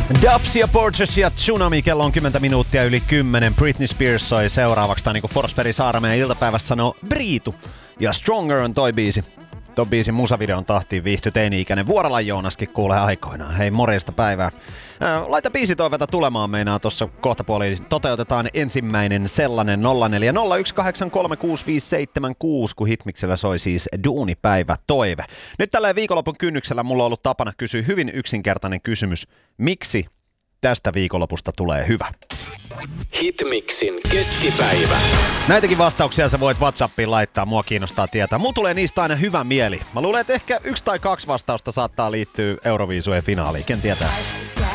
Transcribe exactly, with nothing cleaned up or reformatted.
Dubs ja Porches ja Tsunami, kello on kymmenen minuuttia yli kymmenen. Britney Spears soi seuraavaksi, tai niin kuin Forsberg Saaremeen iltapäivästä sanoo, Briitu. Ja Stronger on toi biisi. Ton biisin musavideon tahtiin viihtyi teini-ikäinen Vuoralan Joonaskin kuulee aikoinaan. Hei, morjesta päivää. Ää, laita biisitoiveita tulemaan, meinaa tossa kohtapuoliin. Toteutetaan ensimmäinen sellainen nolla neljä nolla yksi kahdeksan kolme kuusi viisi seitsemän kuusi, kun Hitmiksellä soi siis duunipäivä toive. Nyt tällä viikonlopun kynnyksellä mulla on ollut tapana kysyä hyvin yksinkertainen kysymys. Miksi tästä viikonlopusta tulee hyvä? Hitmixin keskipäivä. Näitäkin vastauksia sä voit WhatsAppiin laittaa, mua kiinnostaa tietää. Mulla tulee niistä aina hyvä mieli. Mä luulen, että ehkä yksi tai kaksi vastausta saattaa liittyä Euroviisujen finaaliin, ken tietää.